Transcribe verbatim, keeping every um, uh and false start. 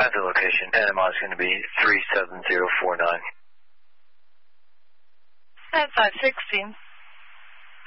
At the location, Panama is going to be three seven zero four nine. At five sixteen.